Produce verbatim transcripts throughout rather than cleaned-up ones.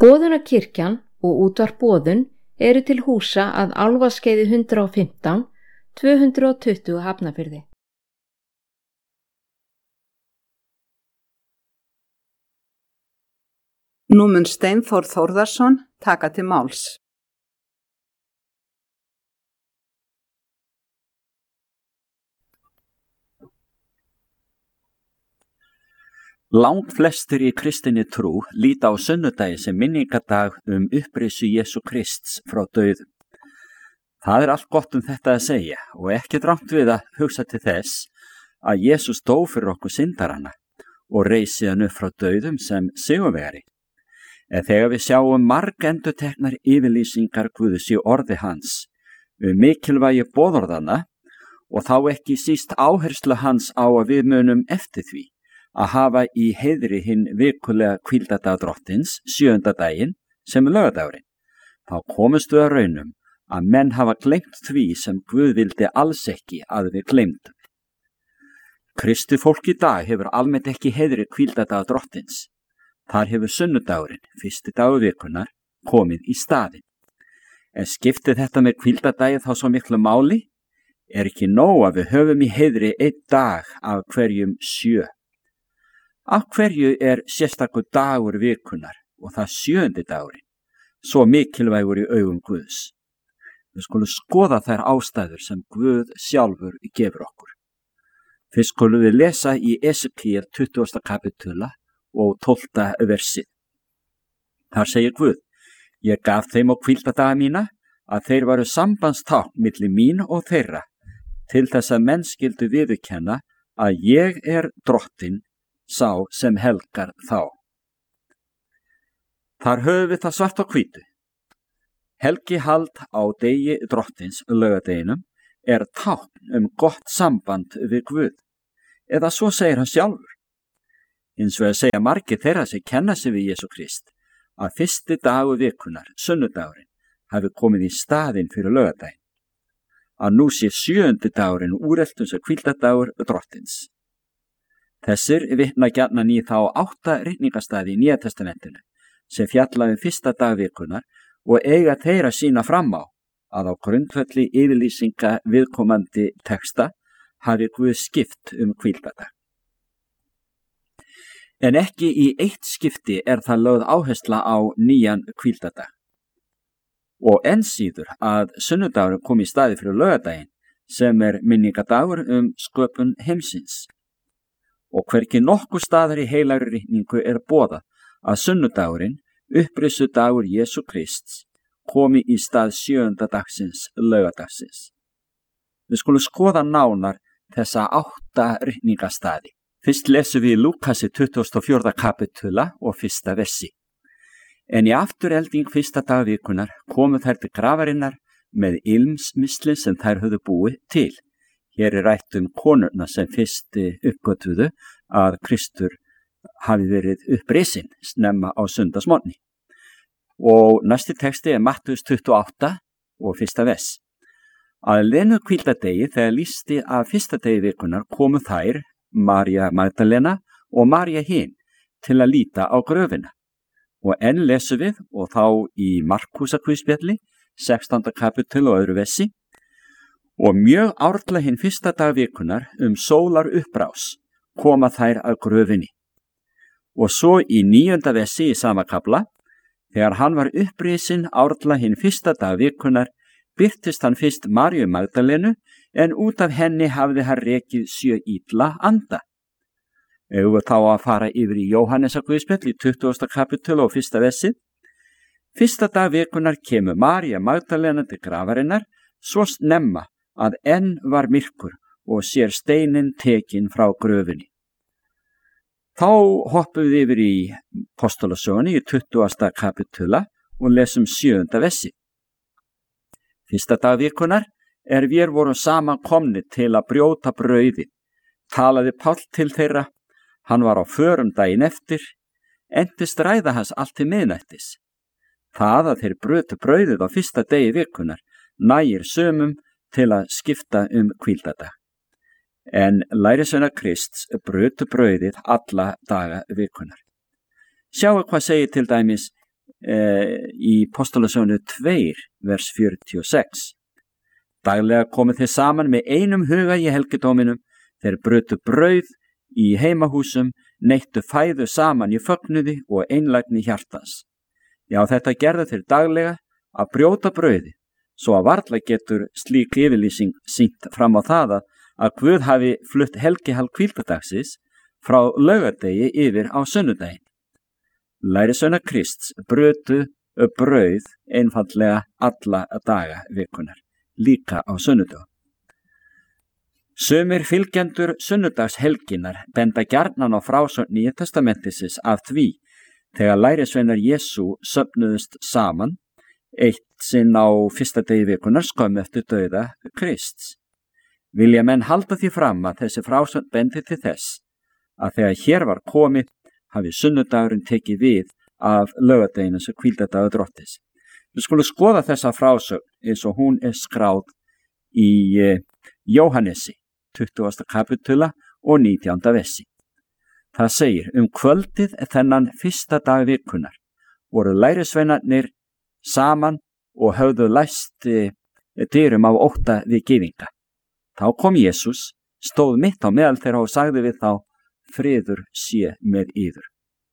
Boðunarkirkjan og útvarp Boðun eru til húsa að Álfaskeiði hundrað og fimmtán, tvö hundruð tuttugu Hafnarfirði. Nú mun Steinþór Þórðarson taka til máls. Langt flestir í kristinni trú líta á sunnudagi sem minningadag um upprisu Jesú Krists frá dauðum. Það er allt gott um þetta að segja og ekki rangt við að hugsa til þess að Jesús dó fyrir okkur syndarana og reis síðan upp frá dauðum sem sigurvegari. En þegar við sjáum margendurteknar yfirlýsingar Guðs í orði hans um mikilvægi boðorðanna og þá ekki síst áherslu hans á að við munum eftir því að hafa í heiðri hinn vikulega hvíldadag drottins, sjöunda daginn, sem laugardagurinn. Þá komumst við að raunum að menn hafa gleymt því sem Guð vildi alls ekki að við gleymdum. Kristi fólk í dag hefur almennt ekki heiðri hvíldadag drottins. Þar hefur sunnudagurinn, fyrsti dagur vikunar, komið í staðinn. En skiptir þetta með hvíldadagi þá svo miklu máli? Er ekki nóg að við höfum í heiðri einn dag af hverjum sjö? Af hverju er sérstakur dagur vikunar og það sjöundi dagurinn, svo mikilvægur í augum Guðs? Við skulum skoða þær ástæður sem Guð sjálfur gefur okkur. Fyrst skulum við lesa í Esekíel tuttugasta kapitula og tólfta versið. Þar segir Guð: Ég gaf þeim á hvíldadaga mína að þeir varu sambandstákn milli mín og þeirra, til þess að menn skyldu viðurkenna að ég er drottinn, sá sem helgar þá. Þar höfum við það svart á hvítu. Helgihald á degi drottins, laugardeginum, er tákn um gott samband við Guð, eða svo segir hann sjálfur. Hins vegar segja margir þeirra sem kenna sig við Jesú Krist að fyrsti dagur vikunar, sunnudagurinn, hafi komið í staðinn fyrir laugardaginn. Að nú sé sjöundi dagurinn úreltum sem hvíldadagur drottins. Þessir vitna gjarnan í þá átta ritningastaði í Nýja testamentinu sem fjalla um fyrsta dag vikunar og eiga þeir að sýna fram á að á grundvelli yfirlýsinga viðkomandi texta hafi Guð skipt um hvíldadag. En ekki í eitt skipti er það lögð áhersla á nýjan hvíldadag. Og enn síður að sunnudagurinn kom í staði fyrir laugardaginn sem er minningadagur um sköpun heimsins. Og hvergi nokkur staðar í heilagri ritningu er boðað að sunnudagurinn, upprisu dagur Jesú Krists, komi í stað sjöunda dagsins, laugardagsins. Við skulum skoða nánar þessa átta ritningastaði. Fyrst lesum við í Lúkasi tuttugasta og fjórða kapitula og fyrsta versi. En í afturelding fyrsta dag vikunar komu þær til grafarinnar með ilmsmislin sem þær höfðu búið til. Hér er rætt um konurna sem fyrst uppgötvuðu að Kristur hafi verið upprisin snemma á sundagsmorgni. Og næsti texti er Mattheus tuttugu og átta og fyrsta vers. Að liðnu hvíldardegi þegar lýsti að fyrsta degi vikunar komu þær, María Magdalena og María hin, til að líta á gröfina. Og enn lesum við, og þá í Markúsarguðspjalli, sextánda kapitul og öðru versi, og mjög árla hinn fyrsta dag vikunar um sólar upprás koma þær að gröfinni. Og svo í níunda versi í sama kafla, þegar hann var upprisin árla hinn fyrsta dag vikunar, birtist hann fyrst Maríu Magdalenu, en út af henni hafði hann rekið sjö illa anda. Ef við þá að fara yfir í Jóhannesarguðspjall í tuttugasta kapitul og fyrsta versið. Fyrsta dag vikunar kemur María Magdalena til grafarinnar, svo snemma að enn var myrkur og sér steinin tekin frá gröfinni. Þá hoppum við yfir í Postulasögunni í tuttugasta kapitula og lesum sjöunda versið. Fyrsta dag vikunar er við vorum saman komni til að brjóta brauðið, talaði Páll til þeirra, hann var á förum daginn eftir, entist ræða hans allt til miðnættis. Það að þeir brötu brauðið á fyrsta degi vikunar nægir sumum til að skipta um hvíldadag. En lærisveinar Krists brötu brauðið alla daga vikunar. Sjáu hvað segir til dæmis eh, í Postulasögunni tvö, vers fjörutíu og sex. Daglega komu þeir saman með einum huga í helgidóminum, þeir brutu brauð í heimahúsum, neittu fæðu saman í fögnuði og einlægni hjartans. Já, þetta gerðu þeir daglega að brjóta brauði, svo að varla getur slík yfirlýsing sýnt fram á það að Guð hafi flutt helgihald hvíldardagsins frá laugardegi yfir á sunnudaginn. Lærisveinar Krists brutu brauð einfaldlega alla daga vikunar, líka á sunnudögum. Sumir fylgjendur sunnudagshelginar benda gjarnan á frásögn Nýja testamentisins af því þegar lærisveinar Jesú söfnuðust saman eitt sinn á fyrsta degi vikunar skömmu eftir dauða Krists. Vilja menn halda því fram að þessi frásögn bendi til þess að þegar hér var komið hafi sunnudagurinn tekið við af laugardeginu sem hvíldardagur Drottins. Við skulum skoða þessa frásögn eins og hún er skráð í eh, Jóhannesi, tuttugasta kapitula og nítjánda versi. Það segir, um kvöldið þennan fyrsta dag vikunar voru lærisveinarnir saman og höfðu læst eh, dyrum af ótta við gyðinga. Þá kom Jesús, stóð mitt á meðal þeirra og sagði við þá, friður sé með yður.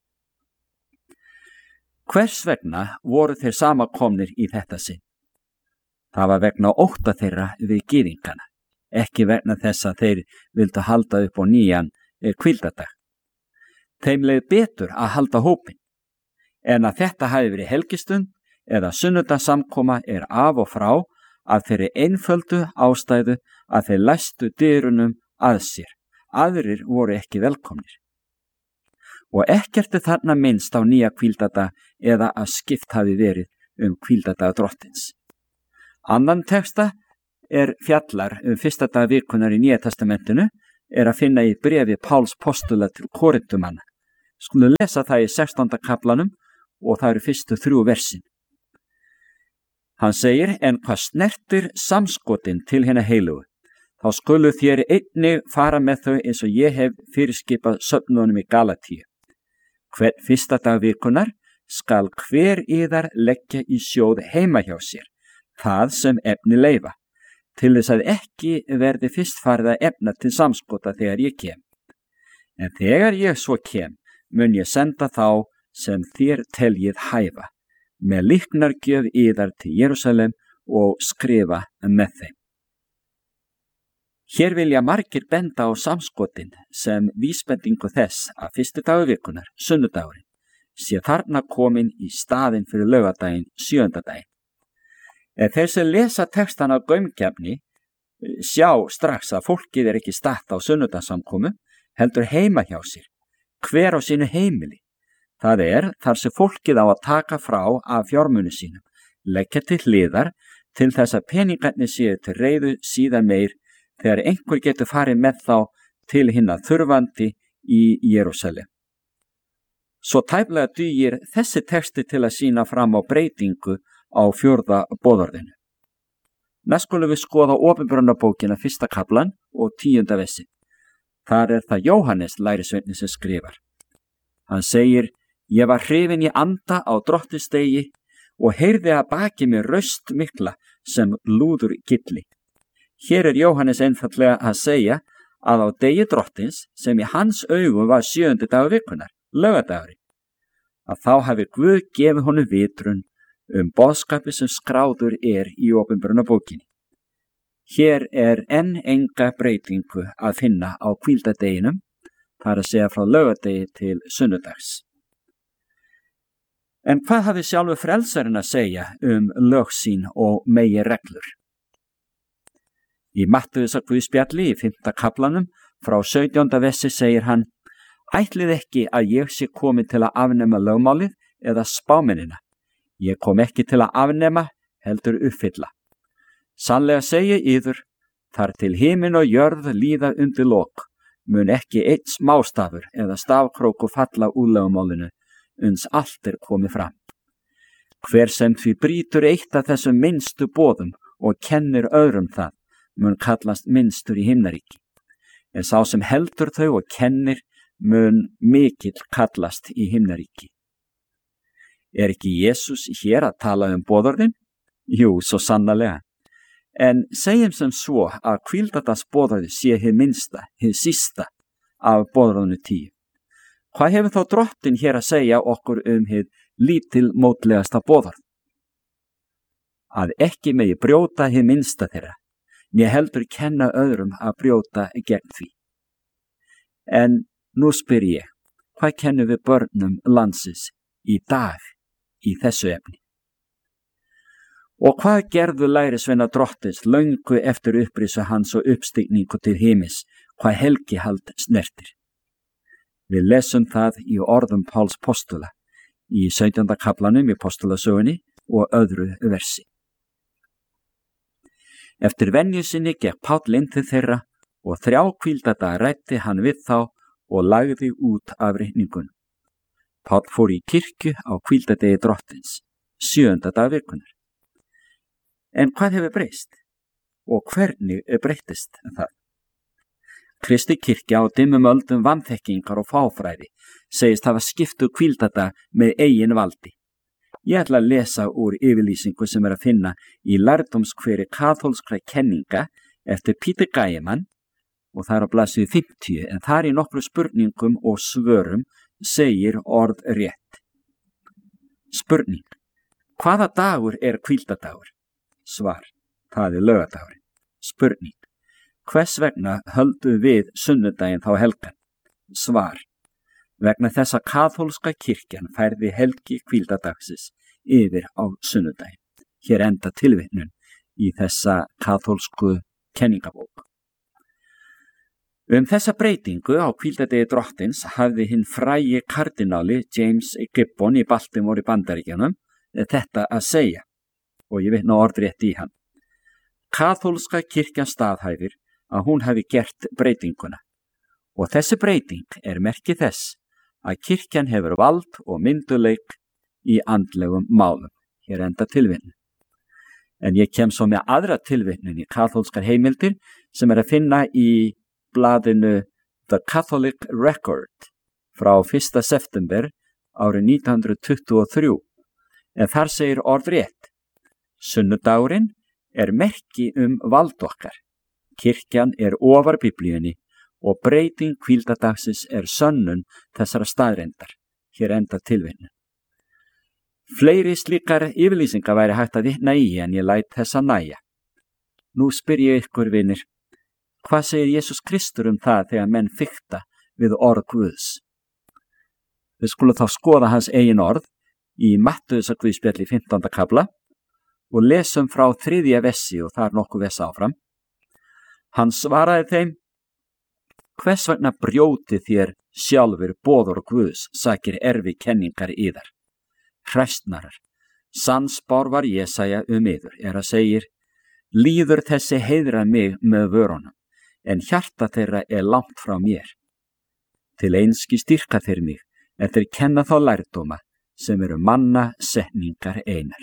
Hvers vegna voru þeir samankomnir í þetta sinn? Það var vegna ótta þeirra við gyðingana, ekki vegna þess að þeir vildu halda upp á nýjan hvíldardag. Þeim leið betur að halda hópinn, en að þetta hafi verið helgistund eða sunnudagssamkoma er af og frá að þeirri einföldu ástæðu að þeir læstu dyrunum að sér. Aðrir voru ekki velkomnir. Og ekkert er þarna minnst á nýja hvíldardag eða að skipt hafi verið um hvíldardag Drottins. Annan texta er fjallar um fyrsta dag vikunar í Nýja testamentinu er að finna í bréfi Páls postula til Korintumanna. Skulum lesa það í sextánda kaplanum og það eru fyrstu þrjú versin. Hann segir, en hvað snertir samskotin til hina heilugu, þá skulu þér einnig fara með þau eins og ég hef fyrirskipað söfnunum í Galatíu. Hvern fyrsta dag vikunar skal hver yðar leggja í sjóð heima hjá sér, það sem efni leyfa, til þess að ekki verði fyrst farið að efna til samskota þegar ég kem. En þegar ég svo kem, mun ég senda þá sem þér teljið hæfa, með líknargjöf yðar til Jerúsalem og skrifa með þeim. Hér vilja margir benda á samskotin sem vísbendingu þess að fyrsti dagur vikunar, sunnudagurinn, sé þarna komin í staðinn fyrir laugardaginn, sjöunda daginn. Ef þeir sem lesa textan af gaumgefni sjá strax að fólkið er ekki statt á sunnudagssamkomu, heldur heima hjá sér, hver á sínu heimili. Það er þar sem fólkið á að taka frá af fjármuni sínum, leggja til hliðar til þess að peningarnir séu til reiðu síðan meir þegar einhver getur farið með þá til hinna þurfandi í Jerúsalem. Svo tæplega dugir þessi texti til að sýna fram á breytingu á fjórða boðorðinu. Næst skulum við skoða Opinberunarbókina fyrsta kaplan og tíunda versi. Þar er það Jóhannes lærisveinninn sem skrifar. Hann segir, ég var hrifinn í anda á drottistegi og heyrði að baki mér raust mikla sem lúður gilli. Hér er Jóhannes einfallega að segja að á degi drottins sem í hans augum var sjöundi dagur vikunar, laugardagurinn, að þá hafi Guð gefið honum vitrun um boðskapi sem skráður er í Opinberunarbókinni. Hér er enn enga breytingu að finna á hvíldardeginum, það er að segja frá laugardegi til sunnudags. En hvað hafi sjálfur frelsarinn að segja um lög sín og megi reglur? Í Mattheusar Guðspjalli í fimmta kaplanum frá sautjánda versi segir hann, ætlið ekki að ég sé komið til að afnema lögmálið eða spámennina. Ég kom ekki til að afnema, heldur uppfylla. Sannlega segi yður, þar til himinn og jörð líða undir lok, mun ekki einn smástafur eða stafkróku falla úr lögmálinu, uns allt er komið fram. Hver sem því brýtur eitt af þessum minnstu boðum og kennir öðrum það, mun kallast minnstur í himnaríki. En sá sem heldur þau og kennir mun mikill kallast í himnaríki. Er ekki Jesús hér að tala um boðorðin? Jú, svo sannarlega. En segjum sem svo að hvíldadagsboðorðið sé hið minnsta, hið sísta af boðorðinu tíu. Hvað hefur þá Drottinn hér að segja okkur um hið lítilmótlegasta boðorð? Að ekki megi brjóta hið minnsta þeirra, né heldur kenna öðrum að brjóta gegn því. En nú spyr ég, hvað kennum við börnum landsins í dag í þessu efni? Og hvað gerðu lærisveina Drottins löngu eftir upprisu hans og uppstigningu til himins, hvað helgihald snertir? Við lesum það í orðum Páls postula í sautjánda kaflanum í postulasögunni og öðru versi. Eftir venju sinni gekk Páll inn til þeirra og þrjá hvíldadaga ræddi hann við þá og lagði út af reikningunum. Páll fór í kirkju á hvíldadegi Drottins, sjöunda dag vikunar. En hvað hefur breyst? Og hvernig breytist það? Kristi kirkja á dimmum öldum vanþekkingar og fáfræði segist hafa skiptu hvíldadag með eigin valdi. Ég ætla að lesa úr yfirlýsingu sem er að finna í lærdómskveri kaþólskra kenninga eftir Peter Gæman og það er á blaðsíðu fimmtíu, en þar í nokkru spurningum og svörum segir orð rétt. Spurning: hvaða dagur er hvíldadagur? Svar: það er laugardagurinn. Spurning: hvers vegna höldum við sunnudaginn þá helgan? Svar: vegna þess að kaþólska kirkjan færði helgi hvíldadagsins yfir á sunnudaginn. Hér enda tilvitnun í þessa kaþólsku kenningabók. Um þessa breytingu á hvíldadegi Drottins hafði hinn frægi kardináli James Gibbon í Baltimore í Bandaríkjunum þetta að segja, og ég vitna orðrétt í hann. Kaþólska kirkjan staðhæfir að hún hafi gert breytinguna, og þessi breyting er merki þess að kirkjan hefur vald og mynduleik í andlegum málum. Hér enda tilvitnun. En ég kem svo með aðra tilvitnun í kaþólskar heimildir sem er að finna í blaðinu The Catholic Record frá fyrsta september árið nítján hundruð tuttugu og þrjú, en þar segir orðrétt: sunnudagurinn er merki um vald okkar. Kirkjan er ofar Biblíunni og breyting hvíldadagsins er sönnun þessara staðreyndar. Hér enda tilvitnun. Fleiri slíkar yfirlýsingar væri hægt að vitna í, en ég læt þessa nægja. Nú spyr ég ykkur, vinir, hvað segir Jesús Kristur um það þegar menn fikta við orð Guðs? Við skulum þá skoða hans eigin orð í Mattheusarguðspjalli fimmtánda kafla og lesum frá þriðja vessi og þar nokkuð vess áfram. Hann svaraði þeim: hvers vegna brjóti þér sjálfur boðorð Guðs, sakir erfi kenningar yðar? Hræstnarar, sannspár var Jesaja um yður, er að segir: líður þessi heiðra mig með vörunum, en hjarta þeirra er langt frá mér. Til einski styrka þeir mig, en þeir kenna þá lærdóma sem eru manna setningar einar.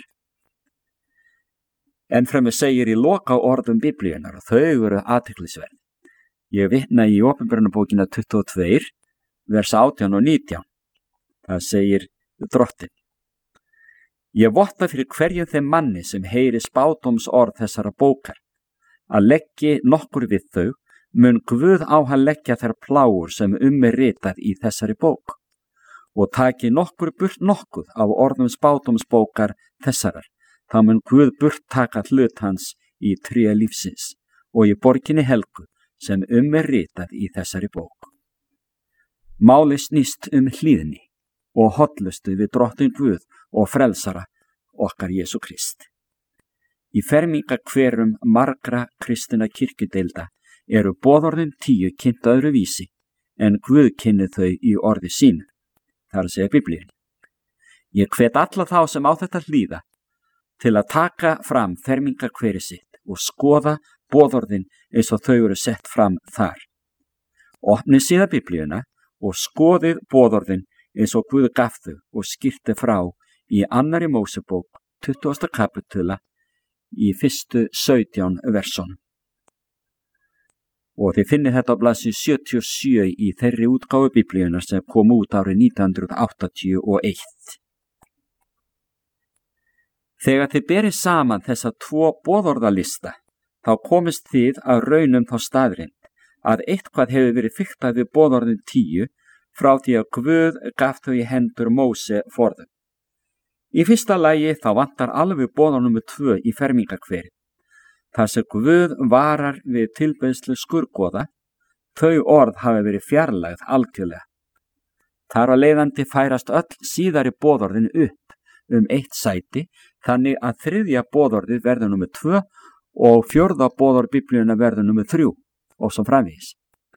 Ennfremur segir í loka orðum Biblíunar, og þau eru athyglisverð. Ég vitna í Opinberunarbókina tuttugu og tvö, vers átján og nítján. Það segir Drottinn: ég votta fyrir hverjum þeim manni sem heyri spádóms orð þessara bókar, að leggji nokkur við þau, mun Guð á hann leggja þær plágur sem um er ritað í þessari bók, og taki nokkur burt nokkuð af orðum spádómsbókar þessarar, þá mun Guð burt taka hlut hans í tré lífsins og í borginni helgu sem um er ritað í þessari bók. Máli snýst um hlýðni og hollustu við Drottinn Guð og frelsara okkar Jesú Krist. Í fermingakverum margra kristina kirkjudeilda eru boðorðin tíu kynnt öðru vísi, en Guð kynni þau í orði sínu, þar að segja Biblíunni. Ég hvet alla þá sem á þetta hlýða til að taka fram fermingakveri sitt og skoða boðorðin eins og þau eru sett fram þar. Opnið síðan Biblíuna og skoðið boðorðin eins og Guð gaf þau og skýrti frá í annarri Mósebók tuttugasta kapitula í fyrstu sautján versónum. Og þið finnið þetta á blaðsíðu sjötíu og sjö í þeirri útgáfu Biblíunar sem kom út árið nítján hundruð áttatíu og eitt. Þegar þið berið saman þessa tvo boðorðalista, þá komist þið að raunum þá staðrind að eitthvað hefur verið fiktað við boðorðin tíu frá því að Guð gaf þau í hendur Móse forðum. Í fyrsta lagi þá vantar alveg boðorð númer tvö í fermingarkverið. Þar sem Guð varar við tilbeiðslu skurgoða, þau orð hafi verið fjarlægð algjörlega. Þar á leiðandi færast öll síðari boðorðin upp um eitt sæti, þannig að þriðja boðorðið verður númer tvö og fjórða boðorð Biblíuna verður númer þrjú og svo framvegis.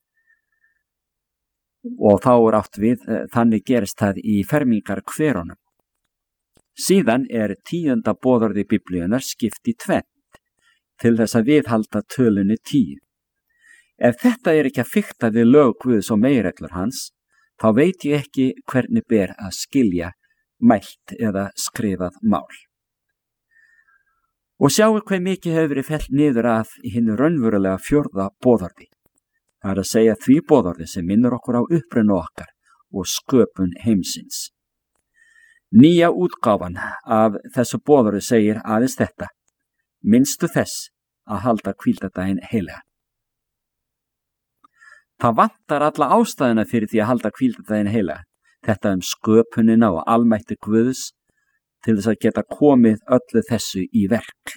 Og þá er átt við, þannig gerist það í fermingarkverunum. Síðan er tíunda boðorði Biblíunar skipt í tvennt til þess að viðhalda tölunni tíu. Ef þetta er ekki að fikta við lög Guðs og meginreglur hans, þá veit ég ekki hvernig ber að skilja mælt eða skrifað mál. Og sjáu hve mikið hefur verið fellt niður að í hinu raunverulega fjórða boðorði. Það er að segja því boðorði sem minnur okkur á uppruna okkar og sköpun heimsins. Nýja útgáfan af þessu boðorði segir aðeins þetta: minnstu þess að halda hvíldardaginn heilagan. Það vantar alla ástæðuna fyrir því að halda hvíldardaginn heilagan, þetta um sköpunina og almætti Guðs til þess að geta komið öllu þessu í verk.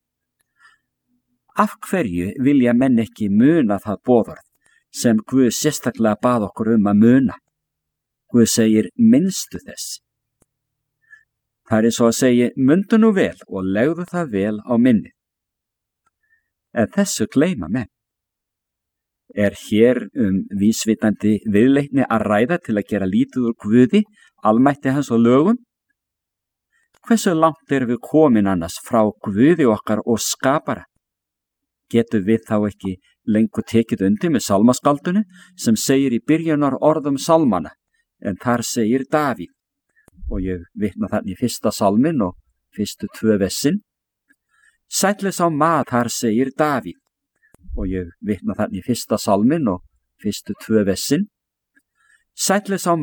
Af hverju vilja menn ekki muna það boðorð sem Guð sérstaklega bað okkur um að muna? Guð segir minnstu þess. Það er eins og að segja, mundu nú vel og legðu það vel á minnið. En þessu gleyma menn. Er hér um vísvitandi viðleitni að ræða til að gera lítið úr Guði, almætti hans og lögum? Hversu langt erum við komin annars frá Guði okkar og skapara? Getum við þá ekki lengur tekið undir með salmaskaldinu sem segir í byrjunar orðum salmana, en þar segir Davíð, og ég vitna þannig í fyrsta salmin og fyrstu tvö vessin. Sæll sá maður, þar segir Davíð, og ég vitna þannig í fyrsta salmin og fyrstu tvö vessin. Sæll sá